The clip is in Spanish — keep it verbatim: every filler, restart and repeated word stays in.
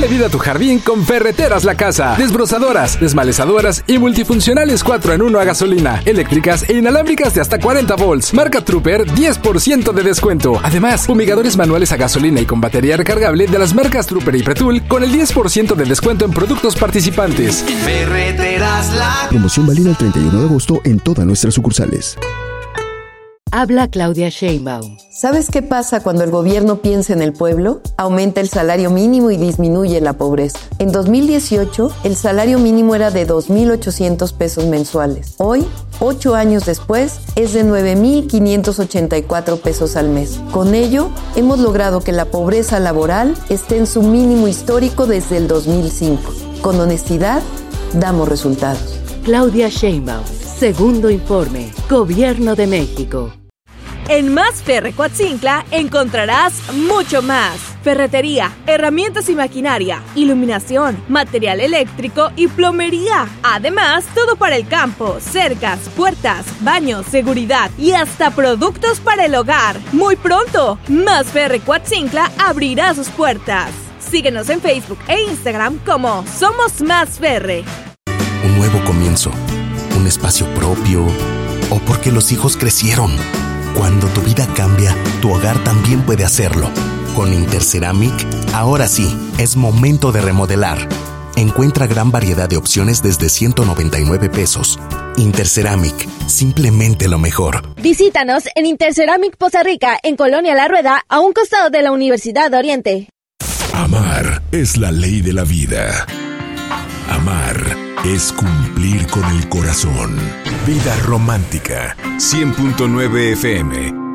Dale vida a tu jardín con Ferreteras La Casa. Desbrozadoras, desmalezadoras y multifuncionales cuatro en uno a gasolina, eléctricas e inalámbricas de hasta cuarenta volts. Marca Trooper, diez por ciento de descuento. Además, fumigadores manuales a gasolina y con batería recargable de las marcas Trooper y Pretul con el diez por ciento de descuento en productos participantes. Ferreteras La... Promoción válida el treinta y uno de agosto en todas nuestras sucursales. Habla Claudia Sheinbaum. ¿Sabes qué pasa cuando el gobierno piensa en el pueblo? Aumenta el salario mínimo y disminuye la pobreza. En dos mil dieciocho, el salario mínimo era de dos mil ochocientos pesos mensuales. Hoy, ocho años después, es de nueve mil quinientos ochenta y cuatro pesos al mes. Con ello, hemos logrado que la pobreza laboral esté en su mínimo histórico desde el dos mil cinco. Con honestidad, damos resultados. Claudia Sheinbaum. Segundo informe. Gobierno de México. En Más Ferre Coatzincla encontrarás mucho más. Ferretería, herramientas y maquinaria, iluminación, material eléctrico y plomería. Además, todo para el campo, cercas, puertas, baños, seguridad y hasta productos para el hogar. Muy pronto, Más Ferre Coatzincla abrirá sus puertas. Síguenos en Facebook e Instagram como Somos Más Ferre. Un nuevo comienzo, un espacio propio o porque los hijos crecieron. Cuando tu vida cambia, tu hogar también puede hacerlo. Con Interceramic, ahora sí, es momento de remodelar. Encuentra gran variedad de opciones desde ciento noventa y nueve pesos. Interceramic, simplemente lo mejor. Visítanos en Interceramic Poza Rica, en Colonia La Rueda, a un costado de la Universidad de Oriente. Amar es la ley de la vida. Amar es cumplir con el corazón. Vida romántica. cien punto nueve F M.